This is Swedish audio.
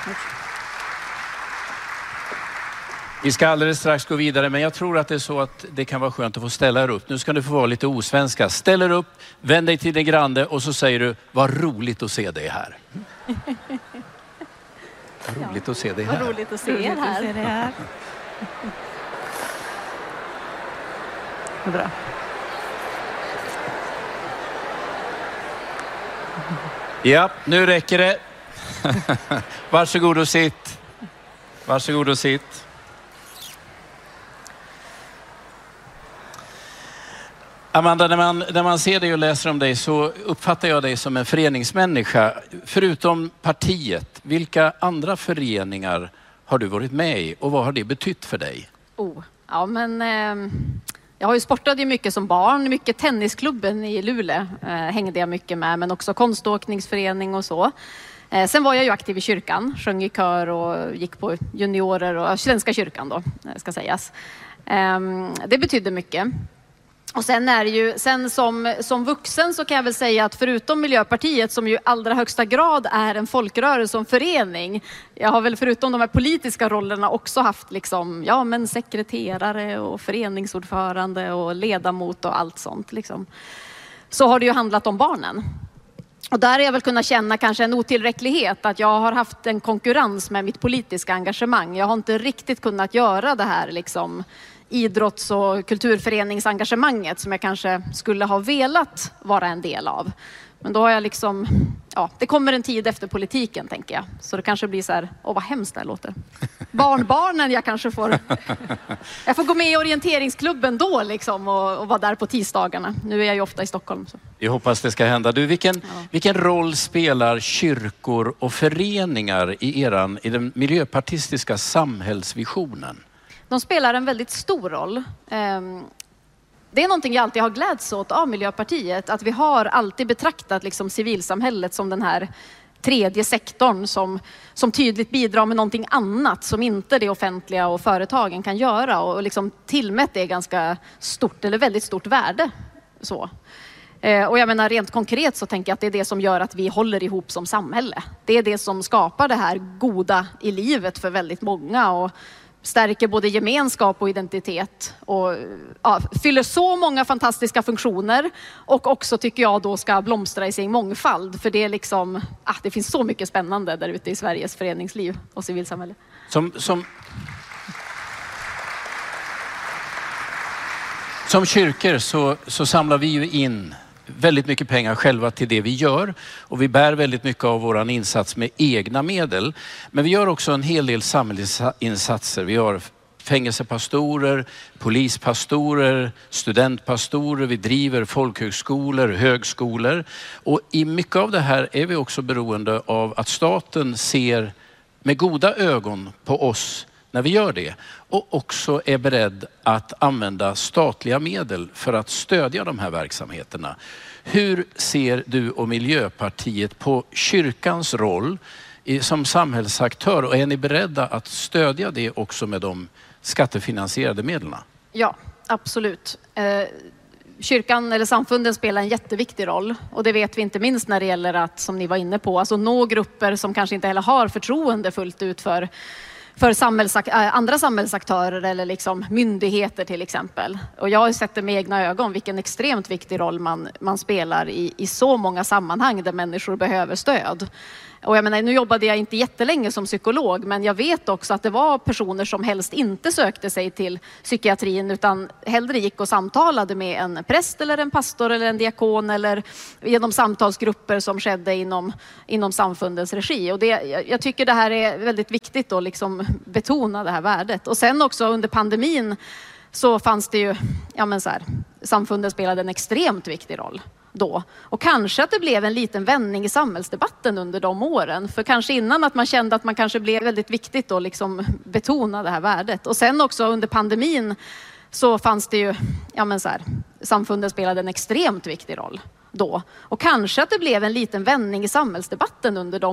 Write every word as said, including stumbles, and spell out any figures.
Vi ska alldeles strax gå vidare, men jag tror att det är så att det kan vara skönt att få ställa er upp. Nu ska du få vara lite osvenska. Ställ er upp, vänd dig till din granne och så säger du, vad roligt att se dig här. Vad roligt att se dig här. Vad roligt att se er här. Se här. Bra. Ja, nu räcker det. Varsågod och sitt. Varsågod och sitt. Amanda, när man, när man ser dig och läser om dig så uppfattar jag dig som en föreningsmänniska. Förutom partiet, vilka andra föreningar har du varit med i och vad har det betytt för dig? Oh, ja, men eh, jag har ju sportat ju mycket som barn. Mycket tennisklubben i Luleå eh, hängde jag mycket med, men också konståkningsförening och så. Eh, sen var jag ju aktiv i kyrkan, sjöng i kör och gick på juniorer och Svenska kyrkan då, ska sägas. Eh, det betydde mycket. Och sen är det ju, sen som, som vuxen så kan jag väl säga att förutom Miljöpartiet som ju allra högsta grad är en folkrörelse och förening. Jag har väl förutom de här politiska rollerna också haft liksom, ja men sekreterare och föreningsordförande och ledamot och allt sånt liksom. Så har det ju handlat om barnen. Och där har jag väl kunnat känna kanske en otillräcklighet, att jag har haft en konkurrens med mitt politiska engagemang. Jag har inte riktigt kunnat göra det här liksom idrotts- och kulturföreningsengagemanget som jag kanske skulle ha velat vara en del av. Men då har jag liksom, ja, det kommer en tid efter politiken tänker jag. Så det kanske blir så här, åh vad hemskt det här låter. Barnbarnen jag kanske får, jag får gå med i orienteringsklubben då liksom och, och vara där på tisdagarna. Nu är jag ju ofta i Stockholm. Så. Jag hoppas det ska hända. Du, vilken, ja. vilken roll spelar kyrkor och föreningar i eran, i den miljöpartistiska samhällsvisionen? De spelar en väldigt stor roll. Det är någonting jag alltid har gläds åt av Miljöpartiet. Att vi har alltid betraktat liksom civilsamhället som den här tredje sektorn som, som tydligt bidrar med någonting annat som inte det offentliga och företagen kan göra. Och liksom tillmätt det ganska stort eller väldigt stort värde. Så. Och jag menar rent konkret så tänker jag att det är det som gör att vi håller ihop som samhälle. Det är det som skapar det här goda i livet för väldigt många och stärker både gemenskap och identitet och ja, fyller så många fantastiska funktioner och också tycker jag då ska blomstra i sin mångfald, för det är liksom, ah, det finns så mycket spännande där ute i Sveriges föreningsliv och civilsamhälle. Som, som, som kyrkor så, så samlar vi ju in väldigt mycket pengar själva till det vi gör och vi bär väldigt mycket av våran insats med egna medel. Men vi gör också en hel del samhällsinsatser. Vi har fängelsepastorer, polispastorer, studentpastorer, vi driver folkhögskolor, högskolor och i mycket av det här är vi också beroende av att staten ser med goda ögon på oss när vi gör det och också är beredd att använda statliga medel för att stödja de här verksamheterna. Hur ser du och Miljöpartiet på kyrkans roll som samhällsaktör och är ni beredda att stödja det också med de skattefinansierade medlen? Ja, absolut. Eh, kyrkan eller samfunden spelar en jätteviktig roll och det vet vi inte minst när det gäller att, som ni var inne på, alltså nå grupper som kanske inte heller har förtroende fullt ut för för samhällsakt- andra samhällsaktörer eller liksom myndigheter till exempel. Och jag har sett det med egna ögon vilken extremt viktig roll man, man spelar i, i så många sammanhang där människor behöver stöd. Och jag menar, nu jobbade jag inte jättelänge som psykolog, men jag vet också att det var personer som helst inte sökte sig till psykiatrin utan hellre gick och samtalade med en präst eller en pastor eller en diakon eller genom samtalsgrupper som skedde inom, inom samfundens regi. Och det, jag tycker det här är väldigt viktigt att liksom betona det här värdet. Och sen också under pandemin så fanns det ju, ja men så här, samfunden spelade en extremt viktig roll då. Och kanske att det blev en liten vändning i samhällsdebatten under de åren. För kanske innan att man kände att man kanske blev väldigt viktigt att liksom betona det här värdet. Och sen också under pandemin så fanns det ju, ja men så här, samfunden spelade en extremt viktig roll då. Och kanske att det blev en liten vändning i samhällsdebatten under de